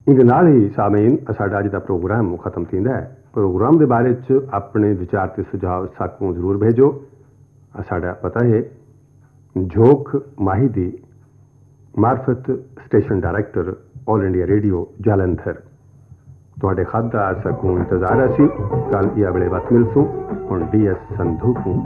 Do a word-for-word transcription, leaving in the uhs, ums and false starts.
ਇਹਦੇ ਨਾਲ ਹੀ ਸਾਮੀਨ ਸਾਡਾ ਅੱਜ ਦਾ ਪ੍ਰੋਗਰਾਮ ਖਤਮ ਥींदा है। प्रोग्राम के बारे च अपने विचार ते सुझाव साकू जरूर भेजो। साਡਾ पता है झोक माही दी मार्फत station director all India radio Jalandhar ਤੁਹਾਡੇ ਖਤ ਦਾ ਸਕੂਨ ਇੰਤਜ਼ਾਰ ਅਸੀਂ ਕੱਲ ਇਹ ਵੇਲੇ ਵਕਤ ਮਿਲਸੂ ਹੁਣ ਡੀ ਐਸ ਸੰਧੂ को